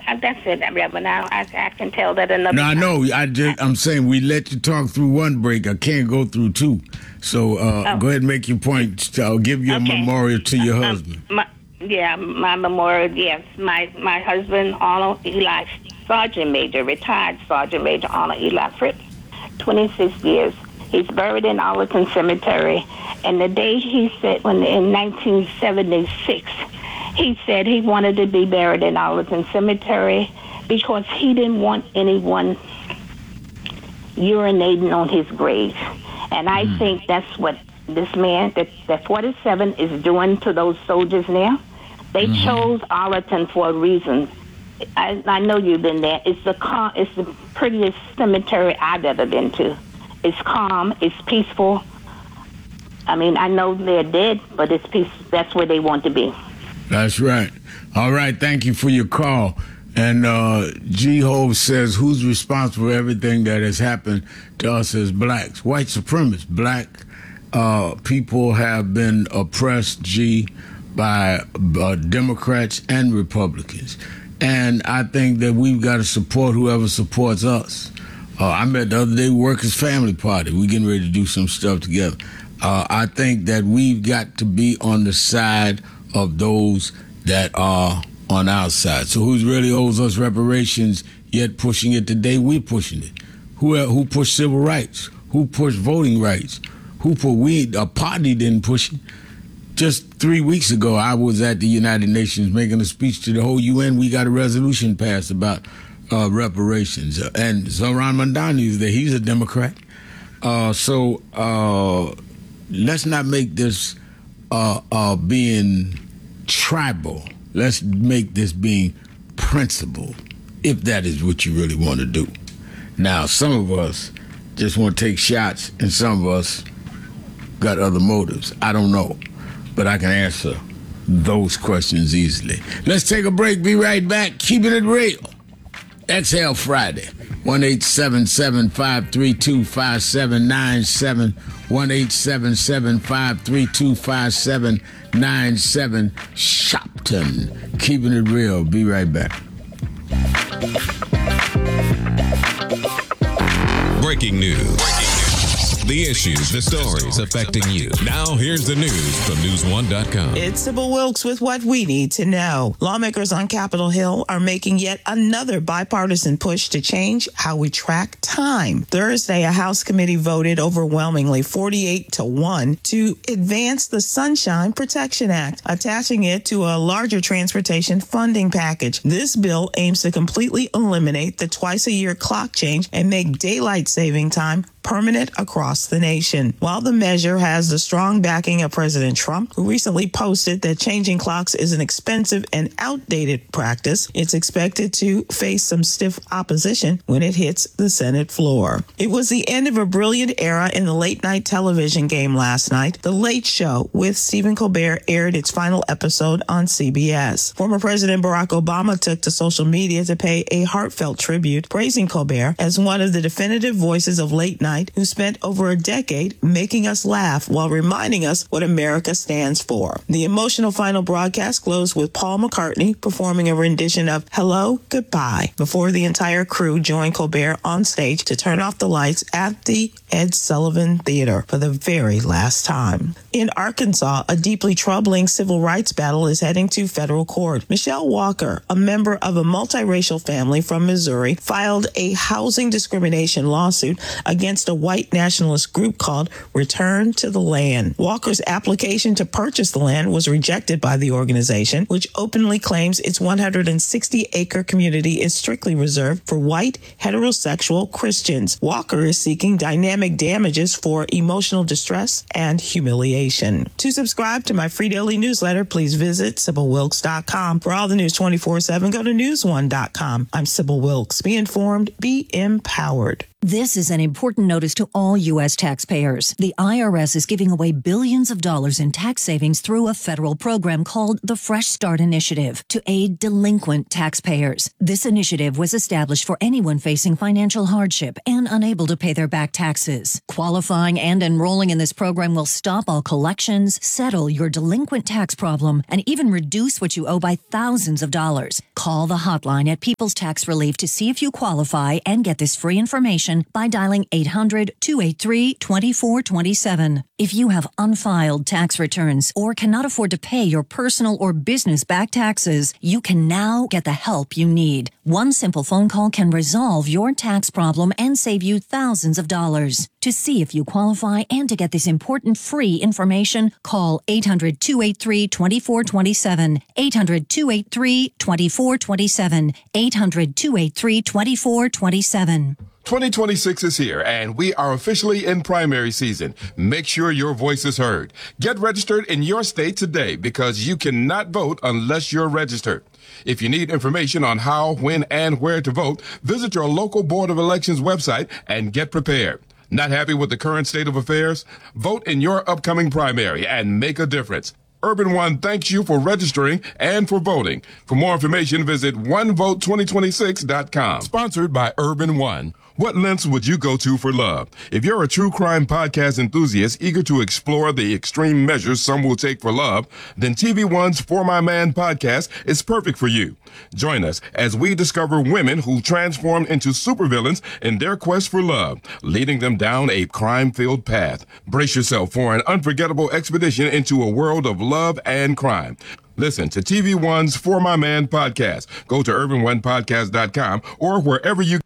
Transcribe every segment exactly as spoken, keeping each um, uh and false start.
I, that's it, Reverend. I, I, I can tell that another No, I time. know. I just, I'm saying we let you talk through one break. I can't go through two. So uh, Oh. go ahead and make your point. I'll give you a Okay. memorial to your Um, husband. my, yeah, my memorial, yes. My my husband, Arnold Eli, Sergeant Major, retired Sergeant Major Arnold Eli Fritz, twenty-six years. He's buried in Arlington Cemetery. And the day he said, when in nineteen seventy-six, he said he wanted to be buried in Arlington Cemetery because he didn't want anyone urinating on his grave. And I mm. think that's what this man, that, that forty-seven, is doing to those soldiers now. They mm-hmm. chose Arlington for a reason. I, I know you've been there. It's the calm, it's the prettiest cemetery I've ever been to. It's calm. It's peaceful. I mean, I know they're dead, but it's peace. That's where they want to be. That's right. All right. Thank you for your call. And uh, G. Hove says, who's responsible for everything that has happened to us as blacks? White supremacists. Black uh, people have been oppressed, G, by uh, Democrats and Republicans. And I think that we've got to support whoever supports us. Uh, I met the other day Workers' Family Party. We're getting ready to do some stuff together. Uh, I think that we've got to be on the side of those that are on our side. So who really owes us reparations yet pushing it today? We're pushing it. Who who pushed civil rights? Who pushed voting rights? Who put we? A party didn't push it. Just three weeks ago, I was at the United Nations making a speech to the whole U N. We got a resolution passed about uh, reparations. Uh, and Zohran Mamdani is there. He's a Democrat. Uh, so uh, let's not make this uh, uh, being tribal. Let's make this being principled, if that is what you really want to do. Now, some of us just want to take shots, and some of us got other motives. I don't know. But I can answer those questions easily. Let's take a break. Be right back. Keeping it real. Exhale Friday. one eight seven seven, five three two, five seven nine seven. one eight seven seven, five three two, five seven nine seven. Shopton. Keeping it real. Be right back. Breaking news. Breaking news. The issues, the stories affecting you. Now, here's the news from news one dot com. It's Sybil Wilkes with what we need to know. Lawmakers on Capitol Hill are making yet another bipartisan push to change how we track time. Thursday, a House committee voted overwhelmingly forty-eight to one to advance the Sunshine Protection Act, attaching it to a larger transportation funding package. This bill aims to completely eliminate the twice-a-year clock change and make daylight saving time permanent across the nation. While the measure has the strong backing of President Trump, who recently posted that changing clocks is an expensive and outdated practice, it's expected to face some stiff opposition when it hits the Senate floor. It was the end of a brilliant era in the late-night television game last night. The Late Show with Stephen Colbert aired its final episode on C B S. Former President Barack Obama took to social media to pay a heartfelt tribute, praising Colbert as one of the definitive voices of late night who spent over a decade making us laugh while reminding us what America stands for. The emotional final broadcast closed with Paul McCartney performing a rendition of Hello, Goodbye before the entire crew joined Colbert on stage to turn off the lights at the Ed Sullivan Theater for the very last time. In Arkansas, a deeply troubling civil rights battle is heading to federal court. Michelle Walker, a member of a multiracial family from Missouri, filed a housing discrimination lawsuit against a white nationalist group called Return to the Land. Walker's application to purchase the land was rejected by the organization, which openly claims its one hundred sixty acre community is strictly reserved for white heterosexual Christians. Walker is seeking dynamic damages for emotional distress and humiliation. To subscribe to my free daily newsletter, please visit Sybil Wilkes dot com. For all the news twenty-four seven, go to news one dot com. I'm Sybil Wilkes. Be informed, be empowered. This is an important notice to all U S taxpayers. The I R S is giving away billions of dollars in tax savings through a federal program called the Fresh Start Initiative to aid delinquent taxpayers. This initiative was established for anyone facing financial hardship and unable to pay their back taxes. Qualifying and enrolling in this program will stop all collections, settle your delinquent tax problem, and even reduce what you owe by thousands of dollars. Call the hotline at People's Tax Relief to see if you qualify and get this free information by dialing eight hundred, two eight three, two four two seven. If you have unfiled tax returns or cannot afford to pay your personal or business back taxes, you can now get the help you need. One simple phone call can resolve your tax problem and save you thousands of dollars. To see if you qualify and to get this important free information, call eight hundred, two eight three, two four two seven, eight hundred, two eight three, two four two seven, eight hundred, two eight three, two four two seven. twenty twenty-six is here, and we are officially in primary season. Make sure your voice is heard. Get registered in your state today because you cannot vote unless you're registered. If you need information on how, when, and where to vote, visit your local Board of Elections website and get prepared. Not happy with the current state of affairs? Vote in your upcoming primary and make a difference. Urban One thanks you for registering and for voting. For more information, visit one vote twenty twenty-six dot com. Sponsored by Urban One. What lengths would you go to for love? If you're a true crime podcast enthusiast eager to explore the extreme measures some will take for love, then T V One's For My Man podcast is perfect for you. Join us as we discover women who transform into supervillains in their quest for love, leading them down a crime-filled path. Brace yourself for an unforgettable expedition into a world of love and crime. Listen to T V One's For My Man podcast. Go to urban one podcast dot com or wherever you...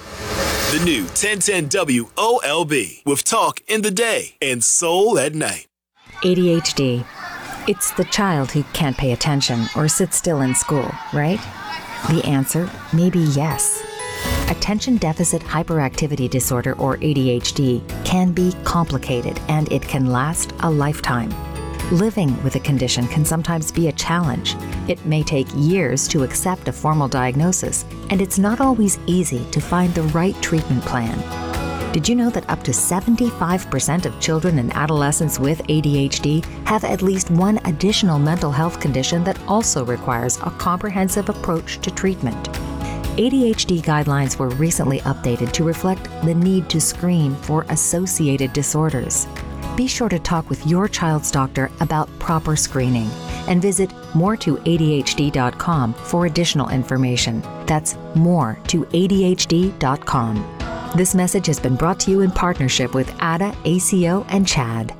The new ten ten W O L B with talk in the day and soul at night. A D H D. It's the child who can't pay attention or sit still in school, right? The answer may be yes. Attention Deficit Hyperactivity Disorder, or A D H D, can be complicated and it can last a lifetime. Living with a condition can sometimes be a challenge. It may take years to accept a formal diagnosis, and it's not always easy to find the right treatment plan. Did you know that up to seventy-five percent of children and adolescents with A D H D have at least one additional mental health condition that also requires a comprehensive approach to treatment? A D H D guidelines were recently updated to reflect the need to screen for associated disorders. Be sure to talk with your child's doctor about proper screening and visit more to A D H D dot com for additional information. That's more to A D H D dot com. This message has been brought to you in partnership with A D A, A C O, and CHAD.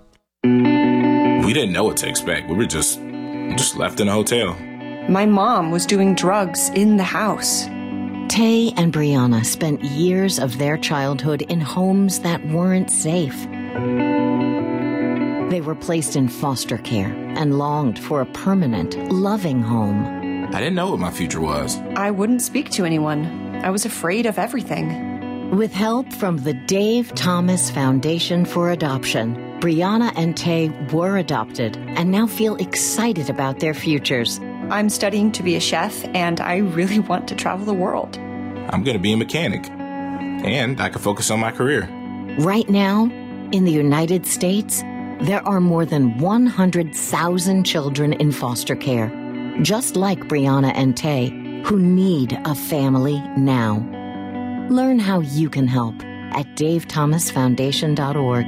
We didn't know what to expect. We were just, just left in a hotel. My mom was doing drugs in the house. Tay and Brianna spent years of their childhood in homes that weren't safe. They were placed in foster care and longed for a permanent, loving home. I didn't know what my future was. I wouldn't speak to anyone. I was afraid of everything. With help from the Dave Thomas Foundation for Adoption, Brianna and Tay were adopted and now feel excited about their futures. I'm studying to be a chef, and I really want to travel the world. I'm going to be a mechanic, and I can focus on my career. Right now, in the United States, there are more than one hundred thousand children in foster care, just like Brianna and Tay, who need a family now. Learn how you can help at dave thomas foundation dot org.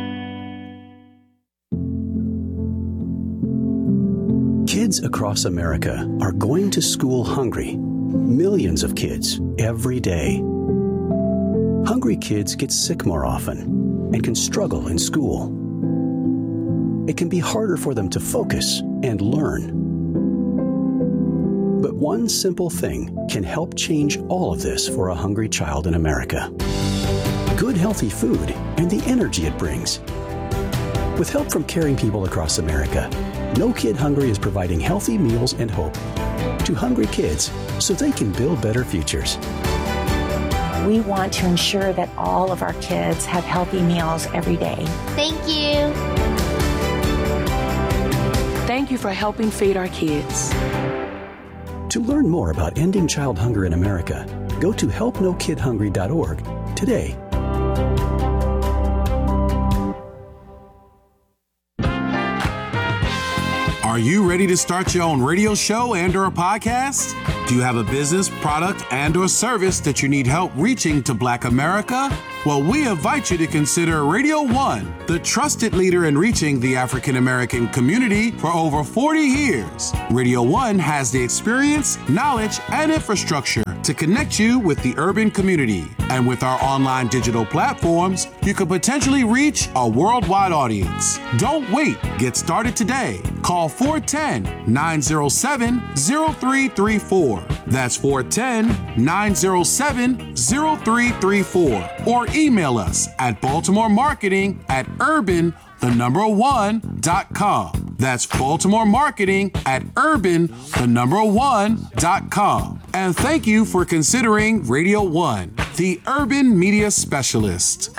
Kids across America are going to school hungry. Millions of kids every day. Hungry kids get sick more often and can struggle in school. It can be harder for them to focus and learn. But one simple thing can help change all of this for a hungry child in America. Good, healthy food and the energy it brings. With help from caring people across America, No Kid Hungry is providing healthy meals and hope to hungry kids so they can build better futures. We want to ensure that all of our kids have healthy meals every day. Thank you. Thank you for helping feed our kids. To learn more about ending child hunger in America, go to help no kid hungry dot org today. Are you ready to start your own radio show and or a podcast? Do you have a business, product, and or service that you need help reaching to Black America? Well, we invite you to consider Radio One, the trusted leader in reaching the African American community for over forty years. Radio One has the experience, knowledge, and infrastructure to connect you with the urban community. And with our online digital platforms, you could potentially reach a worldwide audience. Don't wait. Get started today. Call four one zero, nine zero seven, zero three three four. That's four one zero, nine zero seven, zero three three four. Or email us at Baltimore Marketing at urban, the number one, dot com. That's Baltimore Marketing at urban, the number one, dot com. And thank you for considering Radio One, the urban media specialist.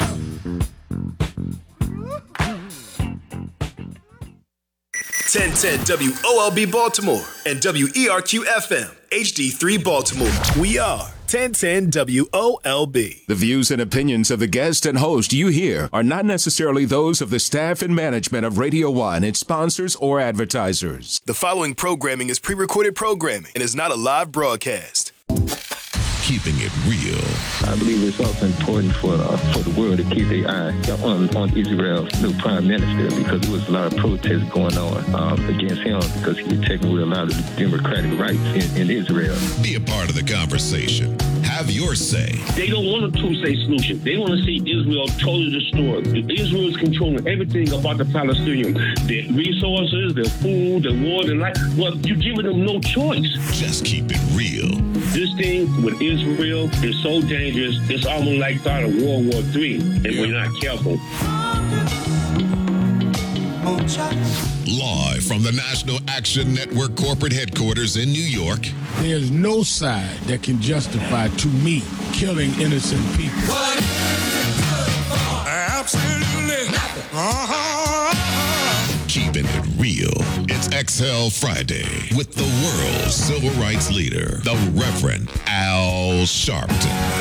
ten ten W O L B Baltimore and W E R Q F M H D three Baltimore. We are ten ten W O L B. The views and opinions of the guest and host you hear are not necessarily those of the staff and management of Radio One, its sponsors, or advertisers. The following programming is pre-recorded programming and is not a live broadcast. Keeping it real. I believe it's also important for uh, for the world to keep their eye on, on Israel's new prime minister, because there was a lot of protests going on um, against him because he was taking away a lot of the democratic rights in, in Israel. Be a part of the conversation. Have your say. They don't want a two-state solution. They want to see Israel totally destroyed. Israel is controlling everything about the Palestinians. Their resources, their food, their water, and life. Well, you're giving them no choice. Just keep it real. This thing with Israel is so dangerous, it's almost like that of World War Three, if yeah. we're not careful. Live from the National Action Network corporate headquarters in New York. There's no side that can justify, to me, killing innocent people. What? Absolutely nothing. Uh-huh. Keeping it real. It's X L Friday with the world's civil rights leader, the Reverend Al Sharpton.